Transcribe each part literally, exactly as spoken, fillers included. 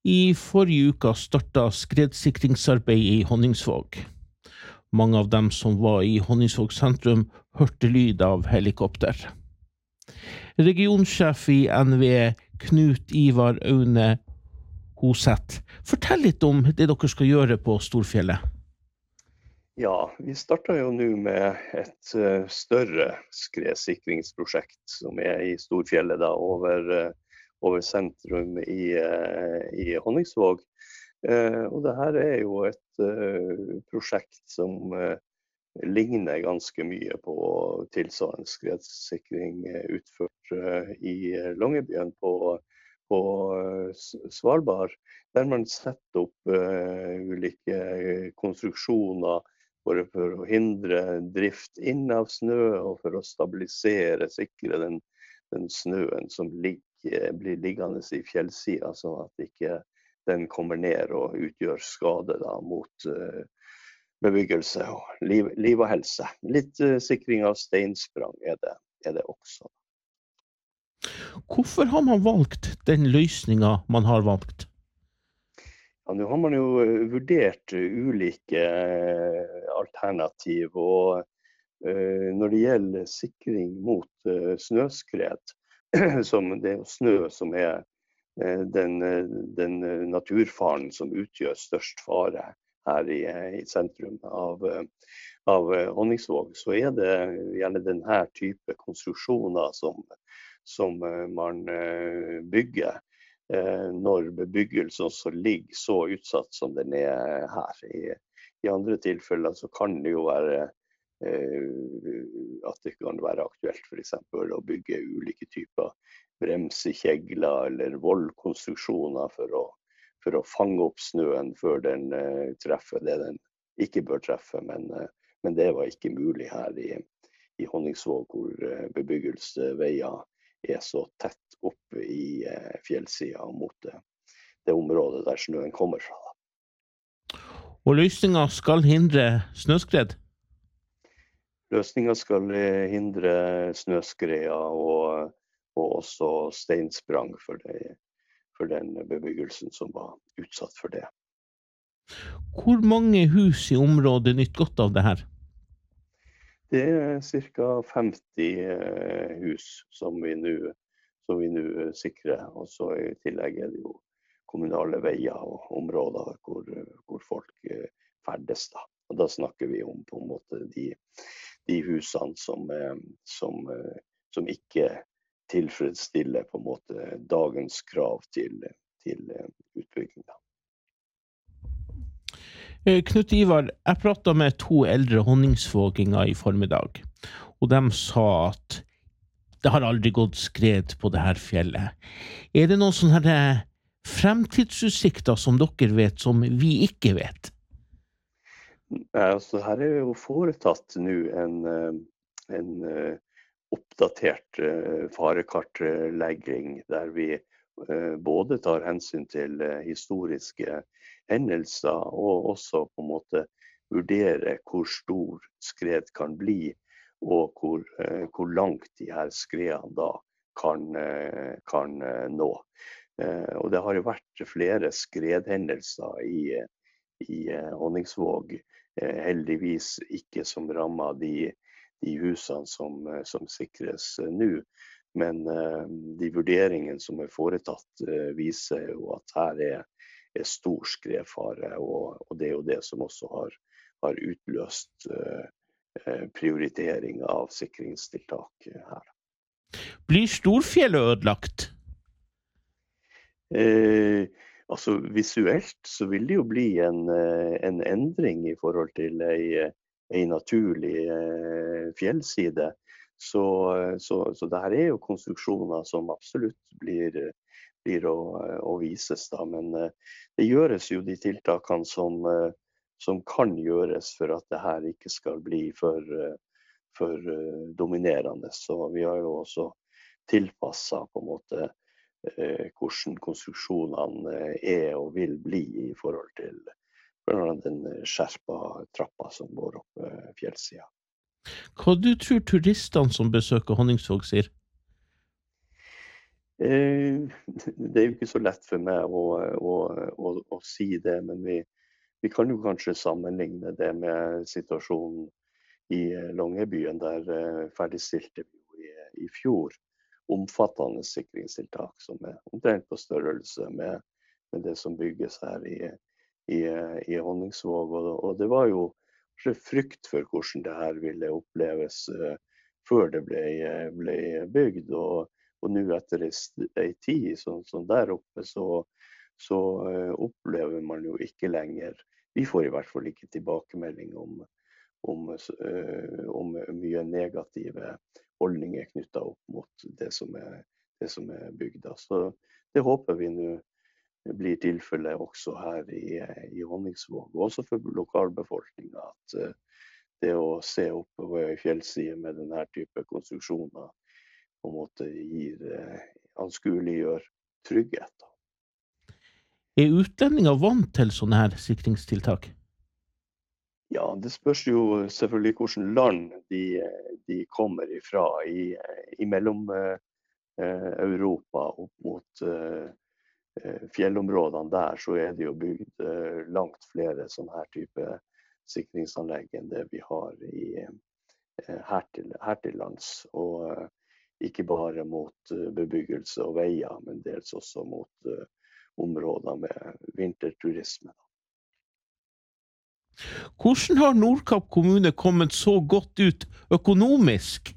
I forrige uka startet skredsikringsarbeid i Honningsvåg. Mange av dem som var i Honningsvåg sentrum hørte lyd av helikopter. Regionsjef i N V E, Knut Ivar Aune Hoseth, fortell litt om det dere skal gjøre på Storfjellet. Ja, vi starter jo nå med et uh, større skredsikringsprosjekt som er i Storfjellet da, over, uh, over sentrum i, uh, i Honningsvåg. Uh, og det her er jo et uh, prosjekt som uh, ligner ganske mye på tilsvarende skredsikring uh, utført uh, i Longyearbyen på, på uh, Svalbard, der man setter opp uh, ulike konstruksjoner for å hindre drift inn av snø og for å stabilisere, sikre den, den snøen som ligger, blir liggende i fjellsiden, sånn at ikke den kommer ned og utgjør skade da, mot uh, bebyggelse og liv, liv og helse. Litt uh, sikring av steinsprang er det, er det også. Hvorfor har man valgt den løsningen man har valgt? Ja, nå har man jo vurdert ulike alternativ, og uh, når det gjelder sikring mot uh, snøskred, som det er snø som er uh, den, den naturfaren som utgjør størst fare her i, i sentrum av, av Honningsvåg, så er det gjerne denne type konstruksjoner som, som man uh, bygger. Når bebyggelsen også ligger så utsatt som den er her. I, i andre tilfeller så kan det jo være eh, at det kan være aktuelt for eksempel å bygge ulike typer bremsekjegler eller vollkonstruksjoner for å, for å fange opp snøen før den eh, treffer det den ikke bør treffe, men, eh, men det var ikke mulig her i, i Honningsvåg, hvor eh, bebyggelsesveier er så tett opp i eh, fjellsiden mot det, det området der snøen kommer fra. Og løsningen skal hindre snøskred? Løsningen skal hindre snøskred og, og også steinsprang for, det, for den bebyggelsen som var utsatt for det. Hvor mange hus i området nytt godt av det her? Det er ca. femti hus som vi nå som vi nå sikrer, og så i tillegg er det jo kommunale veier og områder hvor, hvor folk ferdes da. Og da snakker vi om på en måte de, de husene som, som, som ikke tilfredsstiller på en måte dagens krav til, til utbygging da. Knut Ivar, jeg pratet med to eldre honningsvåginger i formiddag, og de sa at det har aldri gått skred på det her fjellet. Er det noen sånne her fremtidsutsikter som dere vet, som vi ikke vet? Nei, altså her er jo foretatt nå en, en oppdatert farekartlegging, der vi både tar hensyn til historiske hendelser, og også på en måte vurdere hvor stor skred kan bli, og hvor, hvor langt de her skredene da kan, kan nå. Og det har jo vært flere skredhendelser i, i Honningsvåg, heldigvis ikke som rammer de, de husene som, som sikres nå. Men de vurderingene som er foretatt viser jo at her er er stor skredfare, og, og det er jo det som også har, har utløst eh, prioritering av sikringstiltak her. Blir Storfjellet ødelagt? Eh, altså visuelt så vil det jo bli en, en endring i forhold til en, en naturlig eh, fjellside. Så, så, så det her er jo konstruksjoner som absolutt blir blir å, å vises da, men uh, det gjøres jo de tiltakene som, uh, som kan gjøres for at det her ikke skal bli for, uh, for uh, dominerende. Så vi har jo også tilpasset på en måte uh, hvordan konstruksjonene er og vil bli i forhold til den skjerpa trappa som går opp uh, fjellsiden. Hva du tror turistene som besøker Honningsvåg sier? Eh, det er jo ikke så lett for meg å, å, å, å si det, men vi, vi kan jo kanskje sammenligne det med situasjonen i Longyearbyen, der eh, ferdigstilte vi jo i, i fjor omfattende sikringstiltak som er omtrent på størrelse med, med det som bygges her i, i, i Honningsvåg. Og, og det var jo kanskje frykt for hvordan det her ville oppleves uh, før det ble, ble bygd. Og, og nå etter en tid sånn, sånn der oppe, så, så uh, opplever man jo ikke lenger. Vi får i hvert fall ikke tilbakemelding om Om, om mye negative holdninger knyttet opp mot det som er, det som er bygda. Så det håper vi nå blir tilfellet også her i, i Honningsvåg, og også for lokalbefolkningen, at det å se oppover i fjellsiden med denne type konstruksjoner på en måte gir anskueliggjør trygghet. Er utlendinger vant til sånne her sikringstiltak? Ja, det spørs jo selvfølgelig hvilket land de, de kommer ifra. I, i mellom eh, Europa opp mot eh, fjellområdene der, så er det jo bygd eh, langt flere sånne her type sikringsanlegg enn det vi har i, eh, her, til, her til lands. Og eh, ikke bare mot eh, bebyggelse og veier, men dels også mot eh, områder med vinterturisme. Hvordan har Nordkapp kommune kommet så godt ut økonomisk?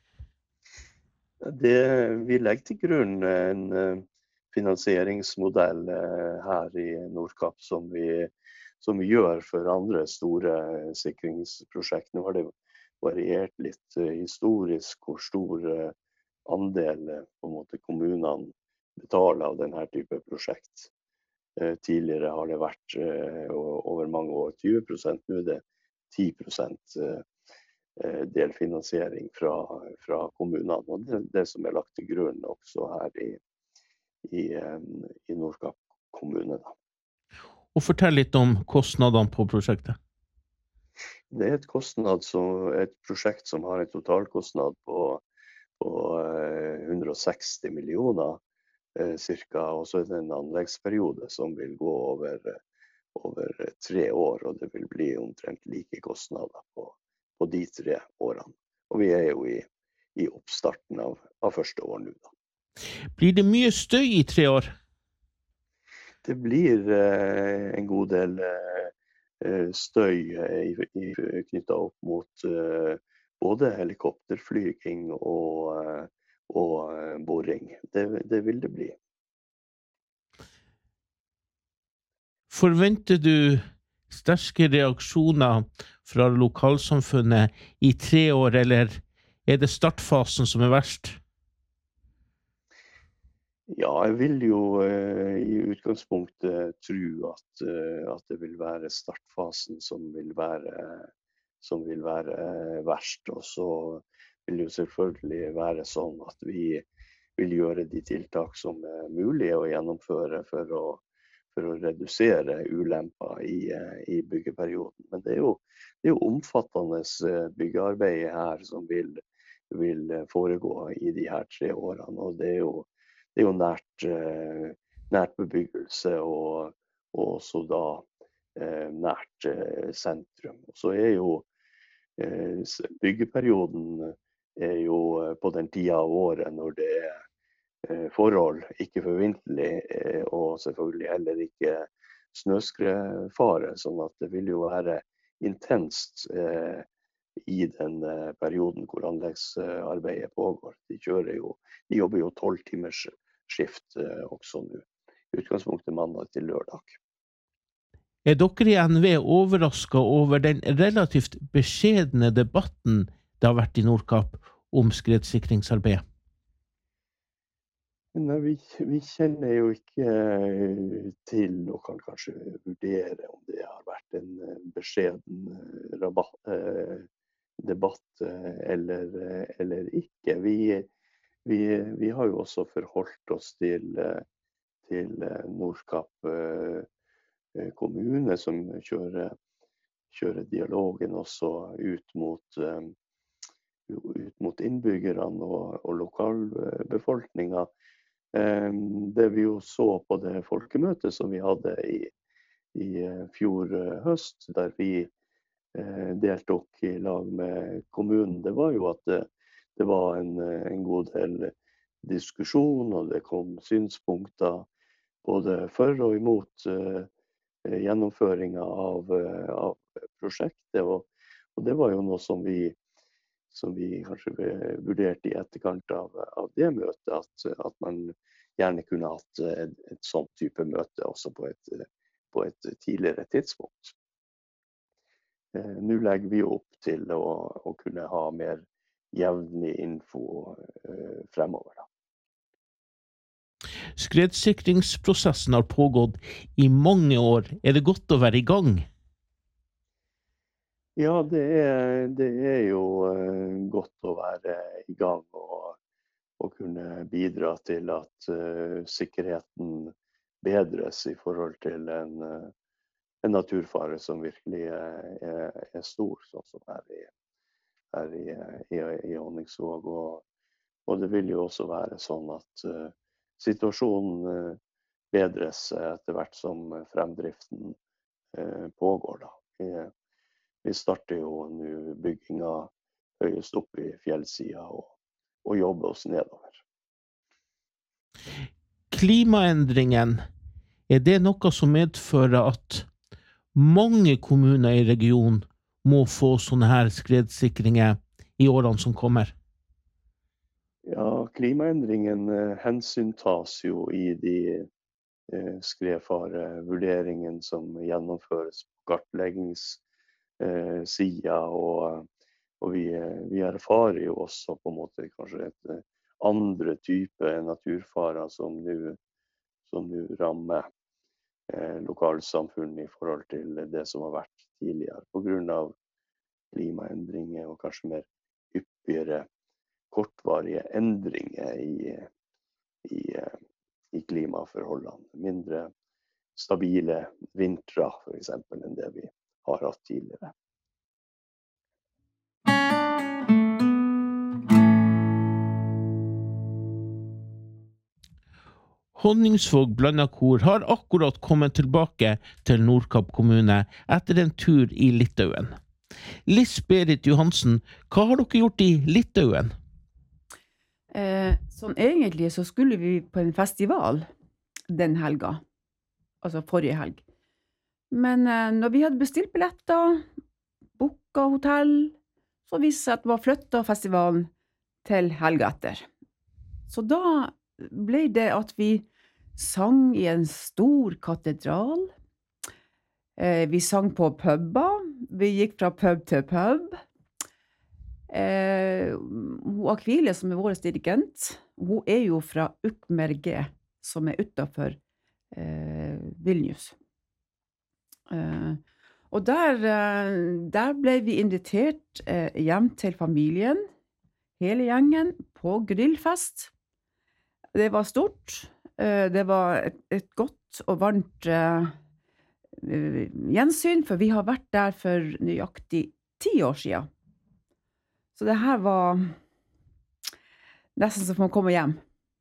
Det, vi legger til grunn en finansieringsmodell her i Nordkapp som vi, som vi gjør for andre store sikringsprosjekt. Nå har det variert litt historisk hvor stor andel på en måte, kommunene betaler av denne type prosjekt. Tidligere har det vært over mange år tjue prosent, nå er det ti prosent delfinansiering fra, fra kommunene. Og det er det som er lagt til grunn også her i, i, i Nordkapp kommune. Og fortell litt om kostnadene på prosjektet. Det er et, kostnad som, et prosjekt som har en totalkostnad på, på hundre og seksti millioner. Cirka, og så er det en anleggsperiode som vil gå over, over tre år, og det vil bli omtrent like kostnader på, på de tre årene. Og vi er jo i, i oppstarten av, av første år nå. Da. Blir det mye støy i tre år? Det blir eh, en god del eh, støy eh, knyttet opp mot eh, både helikopterflyging og eh, og boring. Det, det vil det bli. Forventer du sterke reaksjoner fra lokalsamfunnet i tre år, eller er det startfasen som er verst? Ja, jeg vil jo uh, i utgangspunktet tro at, uh, at det vil være startfasen som vil være, som vil være uh, verst. Og så vil jo selvfølgelig være sånn at vi vil gjøre de tiltak som er mulige å gjennomføre for å, for å redusere ulemper i, i byggeperioden. Men det er jo, det er jo omfattende byggearbeid her som vil, vil foregå i de her tre årene. Og det er jo, det er jo nært, nært bebyggelse og, og også da nært sentrum. Og så er jo byggeperioden er jo på den tida av året når det er forhold ikke forvintelig, og selvfølgelig heller ikke snøskredfare, sånn at det vil jo være intenst i den perioden hvor anleggsarbeidet pågår. De, kjører jo, de jobber jo tolv timers skift også nå, utgangspunktet mandag til lørdag. Er dere i N V E overrasket over den relativt beskjedne debatten det har vært i Nordkapp om skredsikringsarbeid? Nei, vi, vi kjenner jo ikke til og kan kanskje vurdere om det har vært en beskjeden rabatt, eh, debatt eller, eller ikke. Vi, vi, vi har jo også forholdt oss til, til Nordkapp eh, kommune som kjører, kjører dialogen også ut mot, ut mot innbyggerne og, og lokalbefolkningen. Eh, det vi jo så på det folkemøtet som vi hadde i, i fjor høst, der vi eh, deltok i lag med kommunen, det var jo at det, det var en, en god del diskusjon, og det kom synspunkter både for og imot eh, gjennomføringa av, av prosjektet. Og, og det var jo noe som vi, som vi kanskje vurderte i etterkant av, av det møtet, at, at man gjerne kunne hatt et, et sånt type møte også på et, på et tidligere tidspunkt. Eh, nå legger vi opp til å, å kunne ha mer jevnlig info eh, fremover. Da. Skredsikringsprosessen har pågått i mange år. Er det godt å være i gang? Ja, det er, det er jo godt å være i gang og, og kunne bidra til at uh, sikkerheten bedres i forhold til en, en naturfare som virkelig er, er stor, sånn som her i, her i, i, i Honningsvåg. Og, og det vil jo også være sånn at uh, situasjonen bedres etter hvert som fremdriften pågår. Da. Vi, vi starter jo nå bygginga høyest opp i fjellsida og, og jobber oss nedover. Klimaendringen, er det noe som medfører at mange kommuner i regionen må få sånne her skredsikringer i årene som kommer? Ja, klimaendringen eh, hensyntas jo i de eh, skredfarevurderingene som gjennomføres på kartleggingssida, eh, og, og vi, vi erfarer jo også på en måte kanskje et eh, andre type naturfarer som nå som nå rammer eh, lokalsamfunnet i forhold til det som har vært tidligere, på grunn av klimaendringer og kanskje mer hyppigere kortvarige endringer i, i, i klimaforholdene. Mindre stabile vintre, for eksempel, enn det vi har hatt tidligere. Honningsvåg Blandakor har akkurat kommet tilbake til Nordkapp kommune etter en tur i Litauen. Lis-Berit Johansen, hva har dere gjort i Litauen? Eh, sånn egentlig så skulle vi på en festival den helga, altså forrige helg. Men eh, når vi hadde bestilt billetter, booka hotell, så viste det seg at det var flyttet festivalen til helga etter. Så da ble det at vi sang i en stor katedral. Eh, vi sang på puber. Vi gikk fra pub til pub. Eh, hun Akvile, som er vår dirigent, hun er jo fra Ukmergė, som er utenfor eh, Vilnius. Eh, og der, eh, der ble vi invitert eh, hjem til familien, hele gjengen, på grillfest. Det var stort. Eh, det var et, et godt og varmt eh, gjensyn, for vi har vært der for nøyaktig ti år siden. Så det her var nesten som å komme hjem.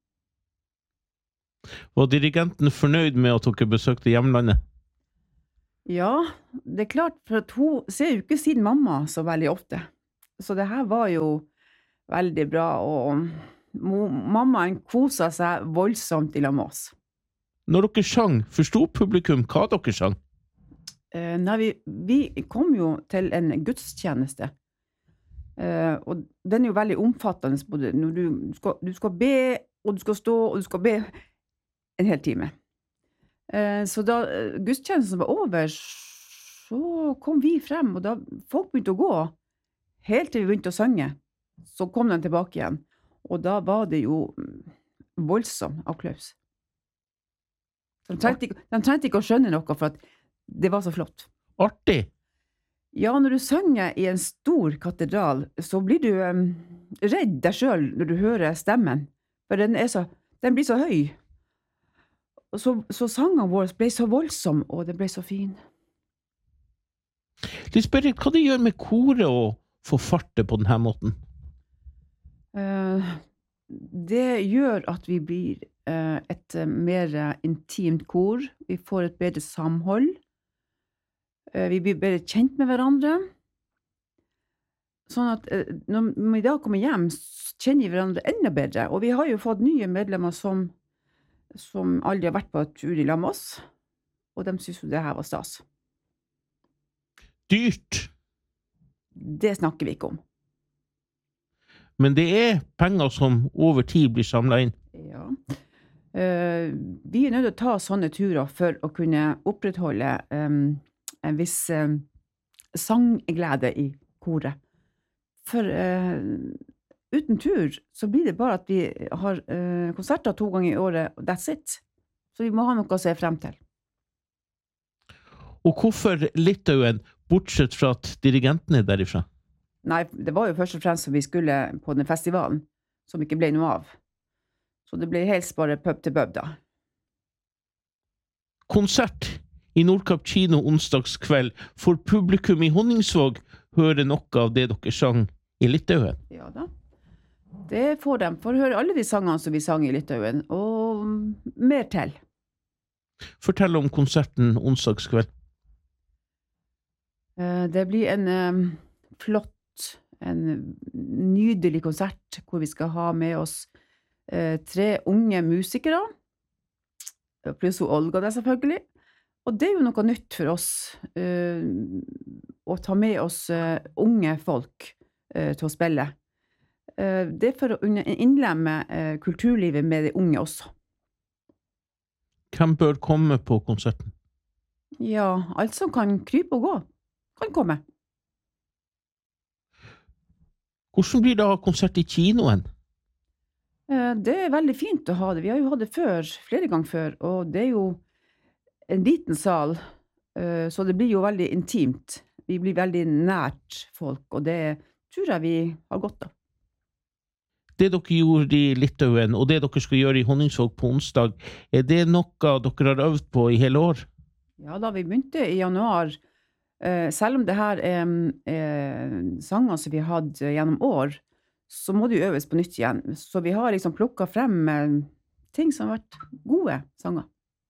Var dirigenten fornøyd med at dere besøkte hjemlandet? Ja, det er klart, for at hun ser jo ikke sin mamma så veldig ofte. Så det her var jo veldig bra, og mammaen koset seg voldsomt i lag med oss. Når dere sang, forstod publikum hva dere sang? Eh, nei, vi, vi kom jo til en gudstjeneste. Uh, og den er jo veldig omfattende, både når du skal, du skal be, og du skal stå, og du skal be en hel time. Uh, så da uh, gudstjenesten var over, så kom vi frem, og da folk begynte å gå, helt til vi begynte å synge, så kom de tilbake igjen. Og da var det jo voldsom applaus. De trengte ikke, de trengte ikke å skjønne noe, for at det var så flott. Artig! Ja, når du synger i en stor katedral, så blir du um, redd deg selv når du hører stemmen, for den, er så, den blir så høy. Og så, så sangene våre ble så voldsom, og det ble så fin. Lis-Berit, hva det gjør med koret å få farte på denne måten? Uh, det gjør at vi blir eh, et eh, mer eh, intimt kor. Vi får et bedre samhold. Eh, vi blir bedre kjent med hverandre. Sånn at eh, når vi da kommer hjem, så kjenner vi hverandre enda bedre. Og vi har jo fått nye medlemmer som, som aldri har vært på tur i lag med oss. Og de synes jo det her var stas. Dyrt, Det snakker vi ikke om. men det er penger som over tid blir samlet inn. Ja. Eh, vi er nødt til å ta sånne turer for å kunne opprettholde em, en viss em, sangglede i koret. For eh, uten tur så blir det bare at vi har eh, konserter to ganger i året, og that's it. Så vi må ha noe å se frem til. Og hvorfor Litauen, bortsett fra at dirigenten er derifra? Nei, det var jo først og fremst som vi skulle på den festivalen, som ikke ble noe av. Så det ble helst bare pub til pub da. Konsert i Nordkapp kino onsdagskveld for publikum i Honningsvåg høre noe av det dere sang i Litauen. Ja da. Det får de. Får høre alle de sangene som vi sang i Litauen, og mer til. Fortell om konserten onsdagskveld. Eh, Det blir en eh, flott, en nydelig konsert, hvor vi skal ha med oss eh, tre unge musikere, pluss hun Olga der selvfølgelig. Og det er jo noe nytt for oss, eh, å ta med oss eh, unge folk eh, til å spille. Eh, det er for å unne- innlemme eh, kulturlivet med de unge også. Hvem bør komme på konserten? Ja, alt som kan krype og gå, kan komme. Hvordan blir det å ha konsert i kinoen? Eh, Det er veldig fint å ha det. Vi har jo hatt det før, flere ganger før, og det er jo en liten sal, eh, så det blir jo veldig intimt. Vi blir veldig nært folk, og det tror jeg vi har godt av. Det dere gjorde i Litauen, og det dere skal gjøre i Honningsvåg på onsdag, er det noe dere har øvd på i hele år? Ja, da vi begynte i januar, eh, selv om det her er eh, sanger som vi har hatt eh, gjennom år, så må det jo øves på nytt igjen. Så vi har liksom plukket frem eh, ting som har vært gode sanger.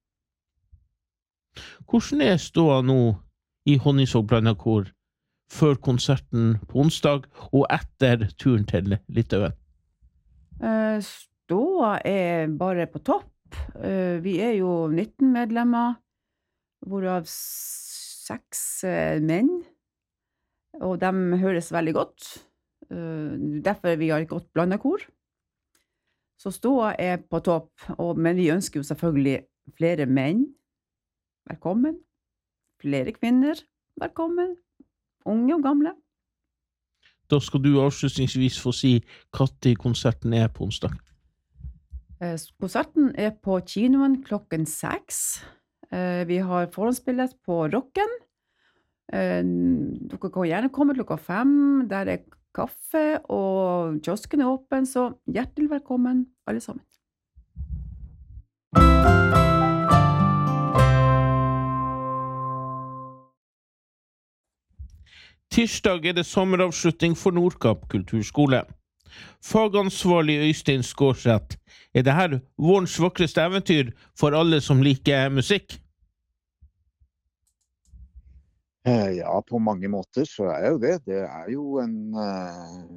Hvordan er ståa nå i Honningsvåg Blandakor før konserten på onsdag og etter turen til Litauen? Eh, Ståa er bare på topp. Eh, Vi er jo nitten medlemmer, hvorav seks eh, menn, og de høres veldig godt. Eh, Derfor vi har et godt blandet kor. Så ståa er på topp, og, men vi ønsker jo selvfølgelig flere menn. Velkommen. Flere kvinner. Velkommen. Unge og gamle. Da skal du avslutningsvis få si når konserten er på onsdag. Eh, Konserten er på kinoen klokken seks. Eh, Vi har forhåndsbillett på Rocken. Eh, Dere kan gjerne komme klokka fem. Der er kaffe, og kiosken er åpen, så hjertelig velkommen alle sammen. Tirsdag er det sommeravslutning for Nordkapp kulturskole. Fagansvarlig Øystein Skårseth, er det her vårens vakreste eventyr for alle som liker musikk? Eh, Ja, på mange måter så er jo det. Det er jo en, eh,